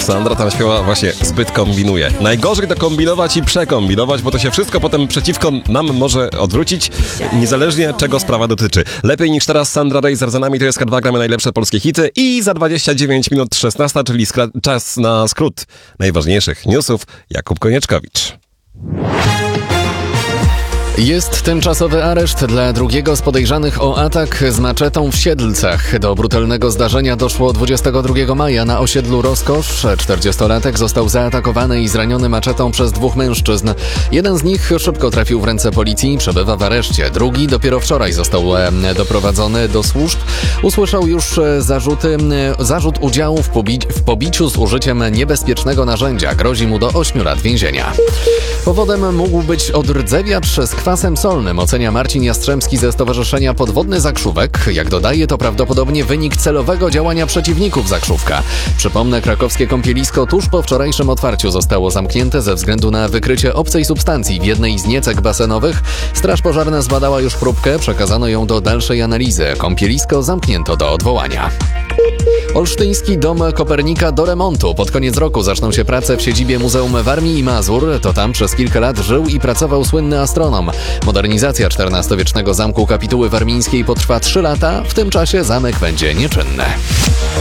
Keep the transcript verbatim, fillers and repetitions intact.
Sandra tam śpiewa właśnie zbyt kombinuje. Najgorzej to kombinować i przekombinować, bo to się wszystko potem przeciwko nam może odwrócić, niezależnie czego sprawa dotyczy. Lepiej niż teraz Sandra Rejzer za nami, to jest K dwa, gramy najlepsze polskie hity i za dwadzieścia dziewięć minut szesnasta, czyli skra- czas na skrót najważniejszych newsów. Jakub Konieczkowicz. Jest tymczasowy areszt dla drugiego z podejrzanych o atak z maczetą w Siedlcach. Do brutalnego zdarzenia doszło dwudziestego drugiego maja na osiedlu Rozkosz. czterdziestolatek został zaatakowany i zraniony maczetą przez dwóch mężczyzn. Jeden z nich szybko trafił w ręce policji i przebywa w areszcie. Drugi dopiero wczoraj został doprowadzony do służb. Usłyszał już zarzuty, zarzut udziału w, pobi- w pobiciu z użyciem niebezpiecznego narzędzia. Grozi mu do ośmiu lat więzienia. Powodem mógł być odrdzewiacz z kwasem solnym, ocenia Marcin Jastrzębski ze Stowarzyszenia Podwodny Zakrzówek. Jak dodaje, to prawdopodobnie wynik celowego działania przeciwników Zakrzówka. Przypomnę, krakowskie kąpielisko tuż po wczorajszym otwarciu zostało zamknięte ze względu na wykrycie obcej substancji w jednej z niecek basenowych. Straż pożarna zbadała już próbkę, przekazano ją do dalszej analizy. Kąpielisko zamknięto do odwołania. Olsztyński Dom Kopernika do remontu. Pod koniec roku zaczną się prace w siedzibie Muzeum Warmii i Mazur. To tam przez kilka lat żył i pracował słynny astronom. Modernizacja czternastowiecznego zamku kapituły warmińskiej potrwa trzy lata. W tym czasie zamek będzie nieczynny.